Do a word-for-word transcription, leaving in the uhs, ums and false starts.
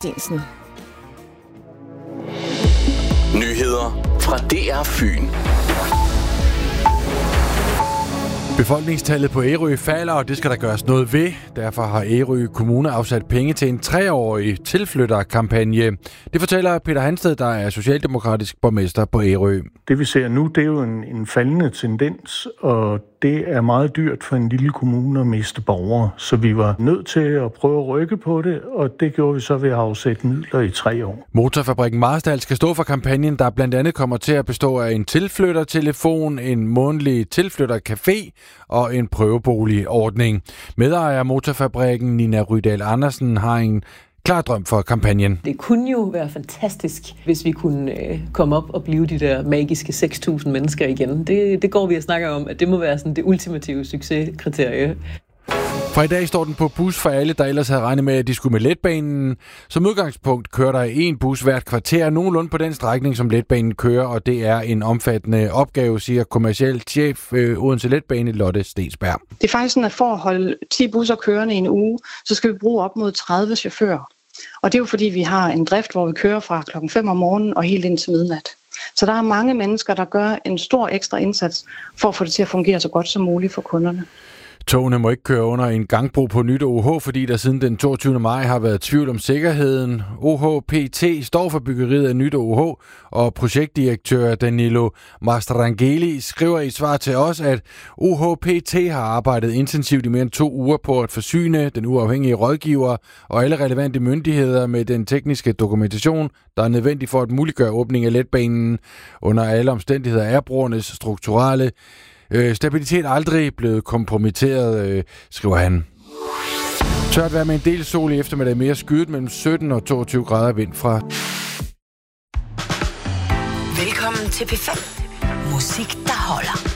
Stinsen. Nyheder fra D R Fyn. Befolkningstallet på Ærø falder, og det skal der gøres noget ved. Derfor har Ærø Kommune afsat penge til en treårig tilflytterkampagne. Det fortæller Peter Hansted, der er socialdemokratisk borgmester på Ærø. Det vi ser nu, det er jo en, en faldende tendens, og det er meget dyrt for en lille kommune at miste borgere. Så vi var nødt til at prøve at rykke på det, og det gjorde vi så ved at afsætte midler i tre år. Motorfabrikken Marstal skal stå for kampagnen, der blandt andet kommer til at bestå af en tilflyttertelefon, en månedlig tilflyttercafé og en prøveboligordning. Medejer af Motorfabrikken, Nina Rydal Andersen, har en klar drøm for kampagnen. Det kunne jo være fantastisk, hvis vi kunne øh, komme op og blive de der magiske seks tusind mennesker igen. Det, det går vi og snakker om, at det må være sådan det ultimative succeskriterie. Fra i dag står den på bus for alle, der ellers havde regnet med, at de skulle med letbanen. Som udgangspunkt kører der en bus hvert kvarter, nogenlunde på den strækning, som letbanen kører, og det er en omfattende opgave, siger kommerciel chef øh, Odense Letbane, Lotte Stensberg. Det er faktisk sådan, at for at holde ti busser kørende i en uge, så skal vi bruge op mod tredive chauffører. Og det er jo fordi, vi har en drift, hvor vi kører fra klokken fem om morgenen og helt ind til midnat. Så der er mange mennesker, der gør en stor ekstra indsats for at få det til at fungere så godt som muligt for kunderne. Togene må ikke køre under en gangbro på Nyt O H, fordi der siden den toogtyvende maj har været tvivl om sikkerheden. O H P T står for byggeriet af Nyt O H, og projektdirektør Danilo Mastrangeli skriver i svar til os, at O H P T har arbejdet intensivt i mere end to uger på at forsyne den uafhængige rådgiver og alle relevante myndigheder med den tekniske dokumentation, der er nødvendig for at muliggøre åbning af letbanen. Under alle omstændigheder er broernes strukturelle Øh, stabilitet aldrig blevet kompromitteret, øh, skriver han. Tørt vejr med en del sol i eftermiddag, mere skyet mellem sytten og toogtyve grader vind fra. Velkommen til P fem. Musik, der holder.